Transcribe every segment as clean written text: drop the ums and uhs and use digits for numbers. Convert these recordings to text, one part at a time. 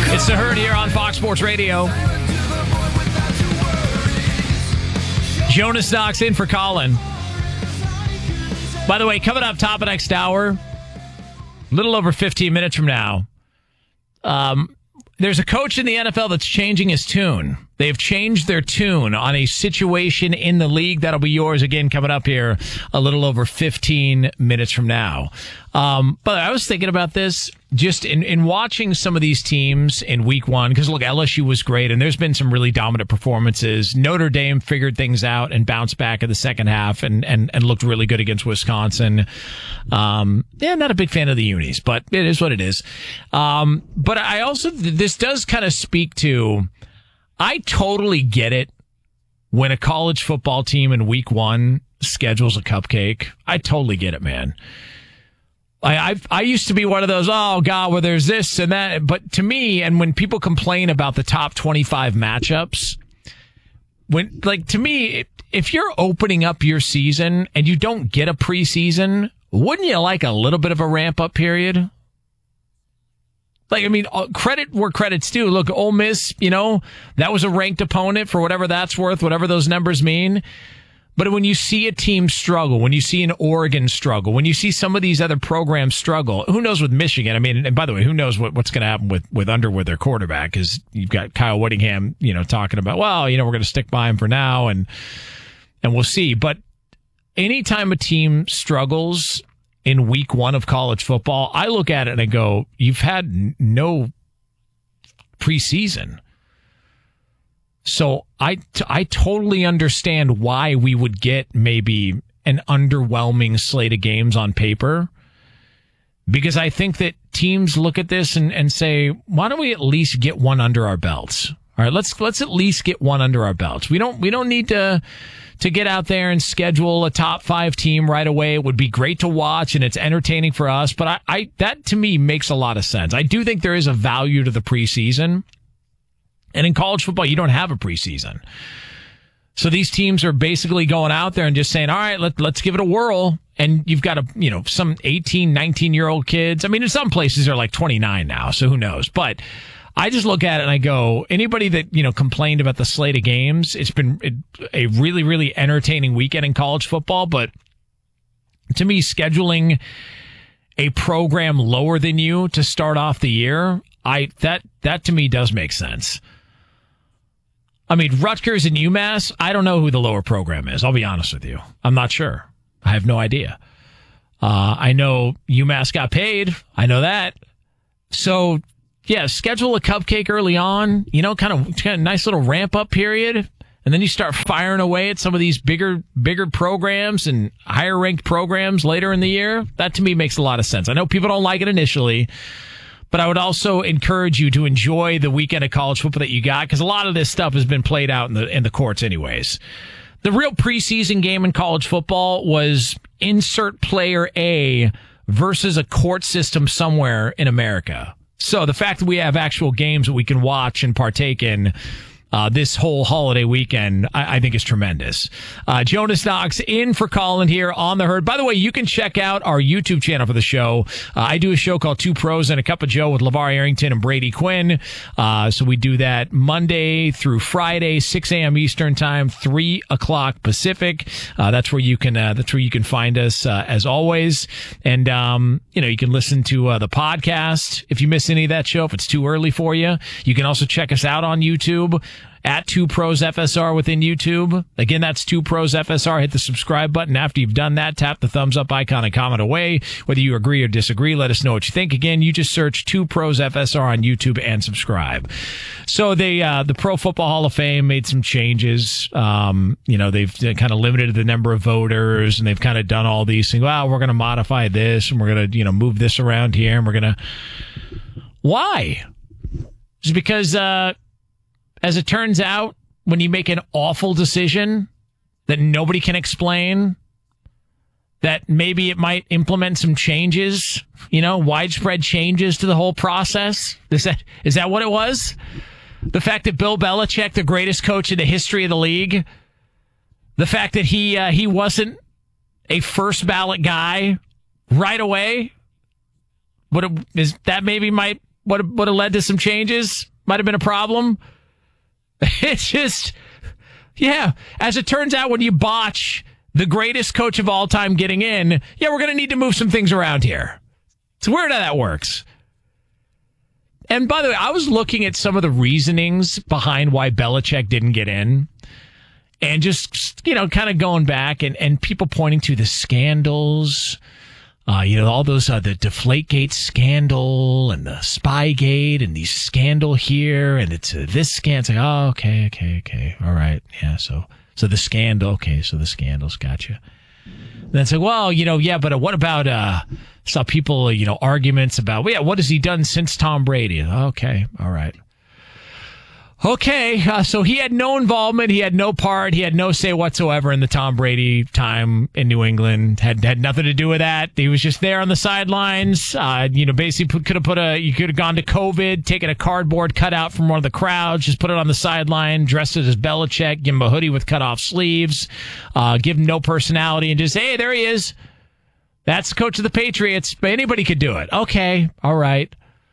It's The Herd here on Fox Sports Radio. Jonas Knox in for Colin. By the way, coming up top of next hour, a little over 15 minutes from now, there's a coach in the NFL that's changing his tune. They've changed their tune on a situation in the league. That'll be yours again coming up here a little over 15 minutes from now. But I was thinking about this just in watching some of these teams in week one, because look, LSU was great and there's been some really dominant performances. Notre Dame figured things out and bounced back in the second half and looked really good against Wisconsin. Not a big fan of the unis, but it is what it is. But I also, this does kind of speak to, I totally get it when a college football team in week one schedules a cupcake. I totally get it, man. I used to be one of those, oh God, well there's this and that. But to me, and when people complain about the top 25 matchups, to me, if you're opening up your season and you don't get a preseason, wouldn't you like a little bit of a ramp up period? Credit where credit's due. Look, Ole Miss, that was a ranked opponent for whatever that's worth, whatever those numbers mean. But when you see a team struggle, when you see an Oregon struggle, when you see some of these other programs struggle, who knows with Michigan? I mean, and by the way, who knows what's going to happen with Underwood, their quarterback, because you've got Kyle Whittingham, talking about, well, we're going to stick by him for now and we'll see. But anytime a team struggles in week one of college football, I look at it and I go, you've had no preseason. So I totally understand why we would get maybe an underwhelming slate of games on paper, because I think that teams look at this and say, why don't we at least get one under our belts? All right, let's at least get one under our belts. We don't need to get out there and schedule a top 5 team right away. It would be great to watch and it's entertaining for us, but I that to me makes a lot of sense. I do think there is a value to the preseason. And in college football, you don't have a preseason. So these teams are basically going out there and just saying, all right, let's give it a whirl. And you've got some 18, 19-year-old kids. I mean, in some places they're like 29 now, so who knows? But I just look at it and I go, anybody that, complained about the slate of games, it's been a really, really entertaining weekend in college football. But to me, scheduling a program lower than you to start off the year, that to me does make sense. I mean, Rutgers and UMass, I don't know who the lower program is. I'll be honest with you. I'm not sure. I have no idea. I know UMass got paid. I know that. So, yeah, schedule a cupcake early on, kind of nice little ramp up period. And then you start firing away at some of these bigger programs and higher ranked programs later in the year. That to me makes a lot of sense. I know people don't like it initially, but I would also encourage you to enjoy the weekend of college football that you got, because a lot of this stuff has been played out in the courts anyways. The real preseason game in college football was insert player A versus a court system somewhere in America. So the fact that we have actual games that we can watch and partake in this whole holiday weekend, I think is tremendous. Jonas Knox in for Colin here on The Herd. By the way, you can check out our YouTube channel for the show. I do a show called Two Pros and a Cup of Joe with LeVar Arrington and Brady Quinn. So we do that Monday through Friday, 6 a.m. Eastern time, 3 o'clock Pacific. That's where you can find us, as always. And, you can listen to the podcast if you miss any of that show, if it's too early for you. You can also check us out on YouTube at 2 Pros FSR within YouTube. Again, that's 2 Pros FSR. Hit the subscribe button. After you've done that, tap the thumbs up icon and comment away. Whether you agree or disagree, let us know what you think. Again, you just search 2 Pros FSR on YouTube and subscribe. So the Pro Football Hall of Fame made some changes. They've kind of limited the number of voters, and they've kind of done all these things. Well, we're going to modify this, and we're going to, move this around here, and we're going to... Why? Just because, as it turns out, when you make an awful decision that nobody can explain, that maybe it might implement some changes, widespread changes to the whole process. Is that what it was? The fact that Bill Belichick, the greatest coach in the history of the league, the fact that he wasn't a first ballot guy right away, that maybe might would have led to some changes. Might have been a problem. It's just, yeah, as it turns out, when you botch the greatest coach of all time getting in, yeah, we're going to need to move some things around here. It's weird how that works. And by the way, I was looking at some of the reasonings behind why Belichick didn't get in. And just, kind of going back and people pointing to the scandals, all those, the Deflategate scandal and the Spygate and the scandal here. And it's this scandal. It's like, oh, okay. All right. Yeah. So the scandal. Okay. So the scandals. Gotcha. Then it's like, well, but what about, saw people, arguments about, well, yeah, what has he done since Tom Brady? Okay. All right. Okay, so he had no involvement, he had no part, he had no say whatsoever in the Tom Brady time in New England. Had nothing to do with that. He was just there on the sidelines. Basically you could have gone to COVID, taken a cardboard cutout from one of the crowds, just put it on the sideline, dressed it as Belichick, give him a hoodie with cut off sleeves, give him no personality, and just, hey, there he is. That's the coach of the Patriots. But anybody could do it. Okay, all right.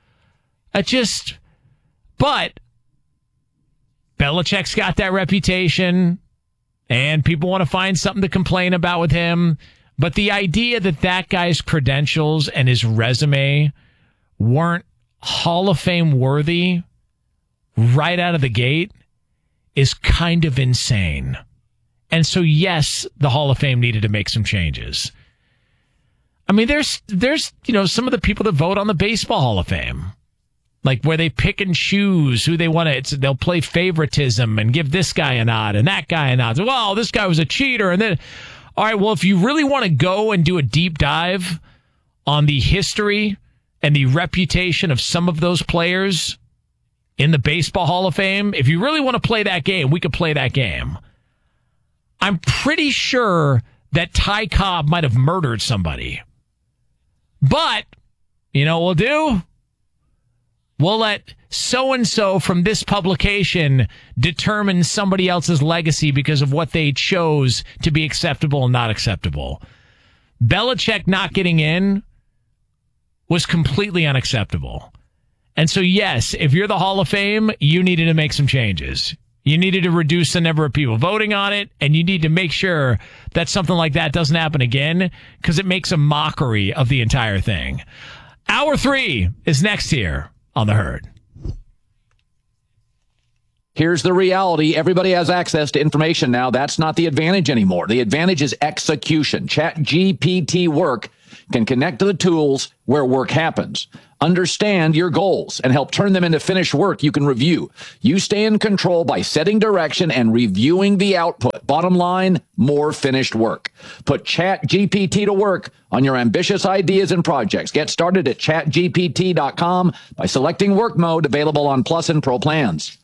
But Belichick's got that reputation, and people want to find something to complain about with him. But the idea that guy's credentials and his resume weren't Hall of Fame worthy right out of the gate is kind of insane. And so, yes, the Hall of Fame needed to make some changes. I mean, there's some of the people that vote on the Baseball Hall of Fame. Like where they pick and choose who they want to, they'll play favoritism and give this guy a nod and that guy a nod. Well, this guy was a cheater. And then, all right, well, if you really want to go and do a deep dive on the history and the reputation of some of those players in the Baseball Hall of Fame, if you really want to play that game, we could play that game. I'm pretty sure that Ty Cobb might have murdered somebody. But, you know what we'll do? We'll let so-and-so from this publication determine somebody else's legacy because of what they chose to be acceptable and not acceptable. Belichick not getting in was completely unacceptable. And so, yes, if you're the Hall of Fame, you needed to make some changes. You needed to reduce the number of people voting on it, and you need to make sure that something like that doesn't happen again because it makes a mockery of the entire thing. Hour 3 is next here on The Herd. Here's the reality. Everybody has access to information now. That's not the advantage anymore. The advantage is execution. ChatGPT Work can connect to the tools where work happens. Understand your goals and help turn them into finished work you can review. You stay in control by setting direction and reviewing the output. Bottom line, more finished work. Put ChatGPT to work on your ambitious ideas and projects. Get started at chatgpt.com by selecting work mode, available on Plus and Pro plans.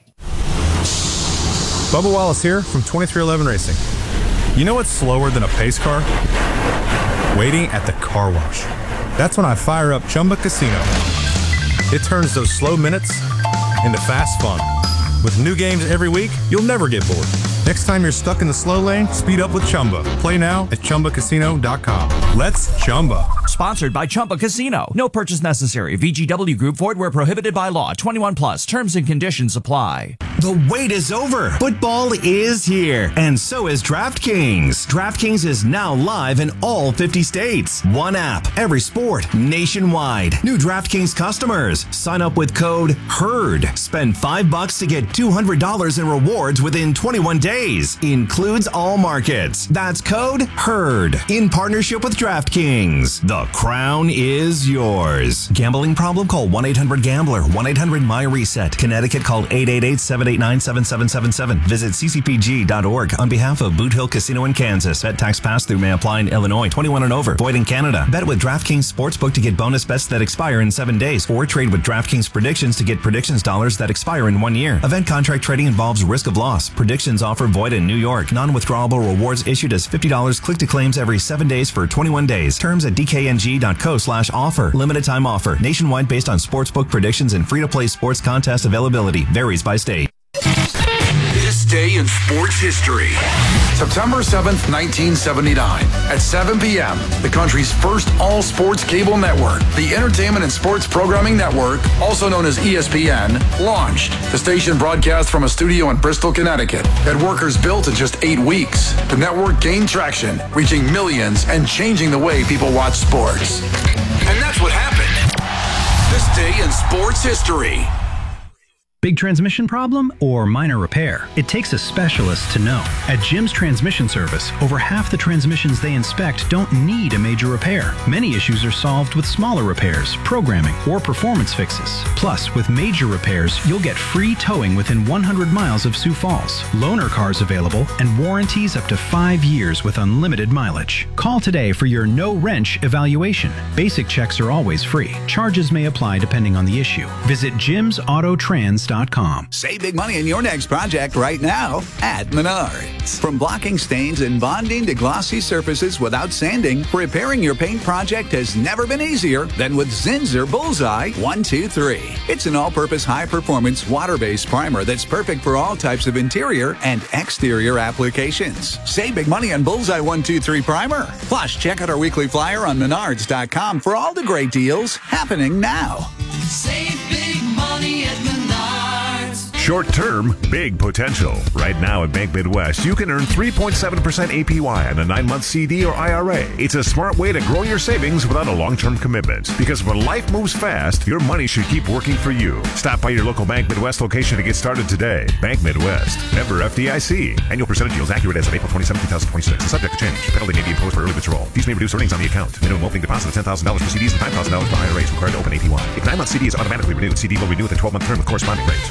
Bubba Wallace here from 2311 Racing. You know what's slower than a pace car? Waiting at the car wash. That's when I fire up Chumba Casino. It turns those slow minutes into fast fun. With new games every week, you'll never get bored. Next time you're stuck in the slow lane, speed up with Chumba. Play now at ChumbaCasino.com. Let's Chumba. Sponsored by Chumba Casino. No purchase necessary. VGW Group. Void where prohibited by law. 21 plus. Terms and conditions apply. The wait is over. Football is here. And so is DraftKings. DraftKings is now live in all 50 states. One app. Every sport. Nationwide. New DraftKings customers. Sign up with code HERD. Spend $5 to get $200 in rewards within 21 days. Includes all markets. That's code HERD. In partnership with DraftKings. The crown is yours. Gambling problem? Call 1-800-GAMBLER. 1-800-MY-RESET. Connecticut, call 888-789-7777. Visit ccpg.org. On behalf of Boot Hill Casino in Kansas. Bet tax pass-through may apply in Illinois. 21 and over. Void in Canada. Bet with DraftKings Sportsbook to get bonus bets that expire in 7 days. Or trade with DraftKings Predictions to get predictions dollars that expire in 1 year. Event contract trading involves risk of loss. Predictions offer void in New York. Non-withdrawable rewards issued as $50 click to claims every 7 days for 21 days. Terms at dkng.co/offer. Limited time offer. Nationwide based on sportsbook predictions and free-to-play sports contest availability. Varies by state. This day in sports history. September 7th, 1979. At 7 p.m., the country's first all-sports cable network, the Entertainment and Sports Programming Network, also known as ESPN, launched. The station broadcast from a studio in Bristol, Connecticut, that workers built in just 8 weeks. The network gained traction, reaching millions and changing the way people watch sports. And that's what happened. This day in sports history. Big transmission problem or minor repair? It takes a specialist to know. At Jim's Transmission Service, over half the transmissions they inspect don't need a major repair. Many issues are solved with smaller repairs, programming, or performance fixes. Plus, with major repairs, you'll get free towing within 100 miles of Sioux Falls, loaner cars available, and warranties up to 5 years with unlimited mileage. Call today for your no-wrench evaluation. Basic checks are always free. Charges may apply depending on the issue. Visit jimsautotrans.com. Save big money in your next project right now at Menards. From blocking stains and bonding to glossy surfaces without sanding, repairing your paint project has never been easier than with Zinsser Bullseye 123. It's an all-purpose high-performance water-based primer that's perfect for all types of interior and exterior applications. Save big money on Bullseye 123 primer. Plus, check out our weekly flyer on Menards.com for all the great deals happening now. Save big money at Menards. Short term, big potential. Right now at Bank Midwest, you can earn 3.7% APY on a 9-month CD or IRA. It's a smart way to grow your savings without a long-term commitment. Because when life moves fast, your money should keep working for you. Stop by your local Bank Midwest location to get started today. Bank Midwest, member FDIC. Annual percentage yields accurate as of April 27, 2026. Subject to change. Penalty may be imposed for early withdrawal. Fees may reduce earnings on the account. Minimum opening deposit of $10,000 for CDs and $5,000 for IRAs required to open APY. If 9-month CD is automatically renewed, CD will renew with a 12-month term with corresponding rates.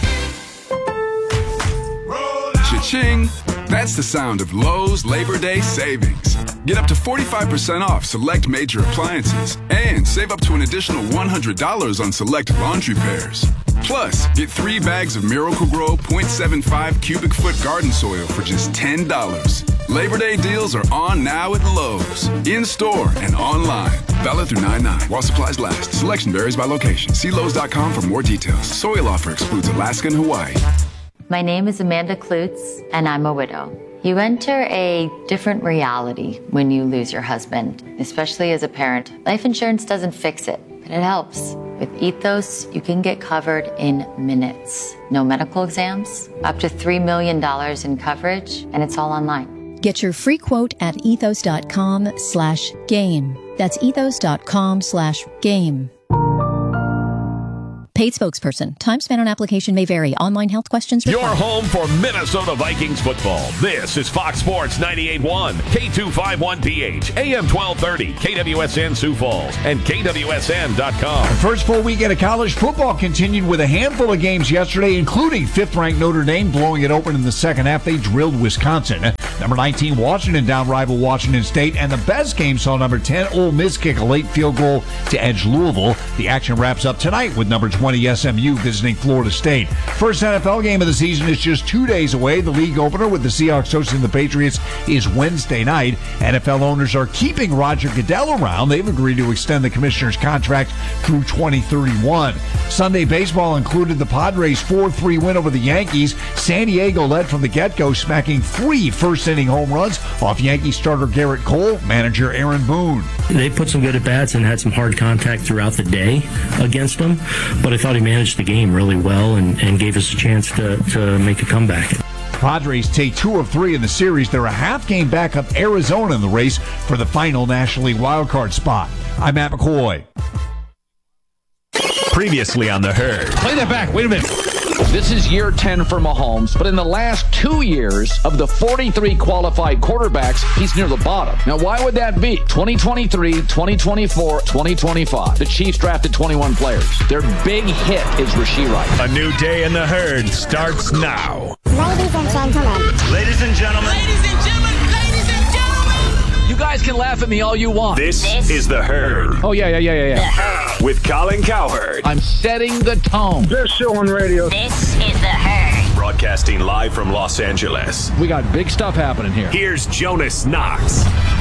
Cha-ching! That's the sound of Lowe's Labor Day savings. Get up to 45% off select major appliances and save up to an additional $100 on select laundry pairs. Plus, get 3 bags of Miracle-Gro 0.75 cubic foot garden soil for just $10. Labor Day deals are on now at Lowe's, in-store and online. Valid through 9/9 while supplies last. Selection varies by location. See Lowe's.com for more details. Soil offer excludes Alaska and Hawaii. My name is Amanda Klutz, and I'm a widow. You enter a different reality when you lose your husband, especially as a parent. Life insurance doesn't fix it, but it helps. With Ethos, you can get covered in minutes. No medical exams, up to $3 million in coverage, and it's all online. Get your free quote at ethos.com/game. That's ethos.com/game. Paid spokesperson. Time spent on application may vary. Online health questions required. Your home for Minnesota Vikings football. This is Fox Sports 98.1, K251PH, AM 1230, KWSN Sioux Falls, and KWSN.com. The first full weekend of college football continued with a handful of games yesterday, including 5th-ranked Notre Dame blowing it open in the second half. They drilled Wisconsin. Number 19, Washington down rival Washington State. And the best game saw number 10, Ole Miss kick a late field goal to edge Louisville. The action wraps up tonight with number 20, SMU visiting Florida State. First NFL game of the season is just 2 days away. The league opener with the Seahawks hosting the Patriots is Wednesday night. NFL owners are keeping Roger Goodell around. They've agreed to extend the commissioner's contract through 2031. Sunday baseball included the Padres' 4-3 win over the Yankees. San Diego led from the get-go, smacking 3 first-inning home runs off Yankee starter Garrett Cole, manager Aaron Boone. They put some good at-bats and had some hard contact throughout the day against them, but I thought he managed the game really well and gave us a chance to make a comeback. Padres take 2 of 3 in the series. They're a half-game back of Arizona in the race for the final National League wildcard spot. I'm Matt McCoy. Previously on The Herd. Play that back. Wait a minute. This is year 10 for Mahomes, but in the last 2 years, of the 43 qualified quarterbacks, he's near the bottom. Now, why would that be? 2023, 2024, 2025. The Chiefs drafted 21 players. Their big hit is Rashee Rice. A new day in The Herd starts now. Ladies and gentlemen. Ladies and gentlemen. Ladies and gentlemen. Ladies and gentlemen. You guys can laugh at me all you want. This is The Herd. Oh, yeah. The Herd. With Colin Cowherd. I'm setting the tone. Best show on radio. This is The Herd. Broadcasting live from Los Angeles. We got big stuff happening here. Here's Jonas Knox.